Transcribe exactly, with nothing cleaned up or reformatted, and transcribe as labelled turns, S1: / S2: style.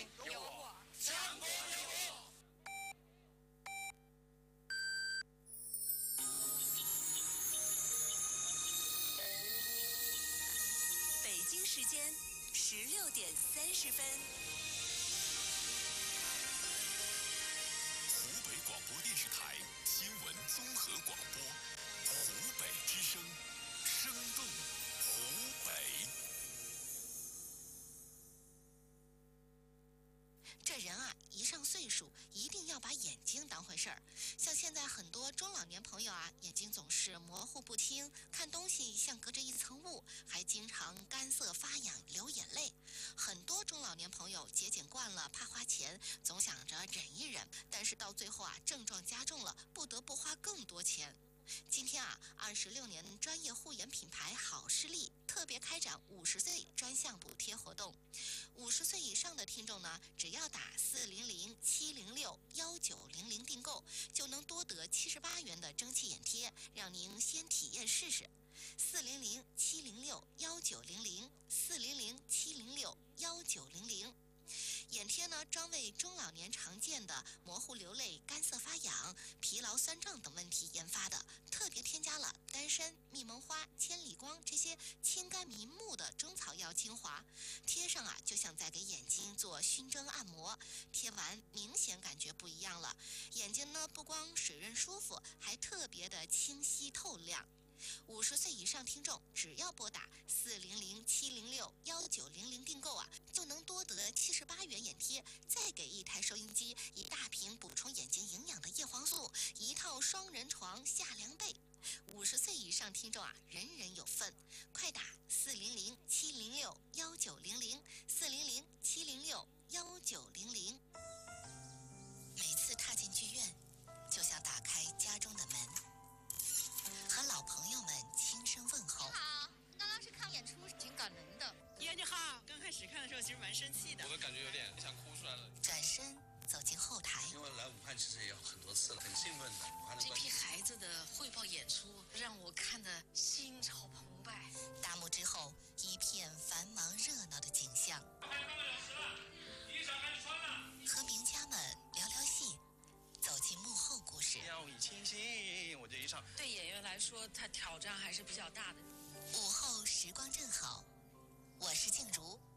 S1: 听有我，强国有我。
S2: 北京时间十六点三十分。
S3: 湖北广播电视台新闻综合广播，湖北之声，生动湖北。
S4: 这人啊，一上岁数，一定要把眼睛当回事儿。像现在很多中老年朋友啊，眼睛总是模糊不清，看东西像隔着一层雾，还经常干涩发痒、流眼泪。很多中老年朋友节俭惯了，怕花钱，总想着忍一忍，但是到最后啊，症状加重了，不得不花更多钱。今天啊，二十六年专业护眼品牌好视力特别开展五十岁专项补贴活动。五十岁以上的听众呢，只要打四零零七零六幺九零零订购，就能多得七十八元的蒸汽眼贴，让您先体验试试。四零零七零六幺九零零，四零零七零六幺九零零。眼贴呢，专为中老年常见的模糊流泪、干涩发痒、疲劳酸胀等问题研发的，特别添加了丹参、蜜蒙花、千里光这些清肝明目的中草药精华，贴上啊，就像在给眼睛做熏蒸按摩，贴完明显感觉不一样了，眼睛呢不光水润舒服，还特别的清晰透亮。五十岁以上听众只要拨打四零零七零六幺九零零订购啊，就能多得七十八元眼贴，再给一台收音机，一大瓶补充眼睛营养的叶黄素，一套双人床夏凉被。五十岁以上听众啊，人人有份，快打四零零七零六幺九零零，四零零七零六幺九零零。每次踏进剧院，就像打开家中的门。和老朋友们轻声问候。
S5: 你好，刚刚是看演出，挺感人的。
S6: 爷你好，刚开始看的时候其实蛮生气的，
S7: 我都感觉有点想哭出来了。
S4: 转身走进后台，
S8: 因为来武汉其实也有很多次了，很兴奋的。武汉的
S9: 这批孩子的汇报演出让我看得心潮澎湃。
S4: 大幕之后，一片繁忙热闹的景象。
S10: 还有半个小时了，衣裳该穿了。
S4: 和名家们聊聊戏。走进幕后故事，
S8: 掉以轻心，我这一唱，
S9: 对演员来说，他挑战还是比较大的。
S4: 午后时光正好，我是静茹。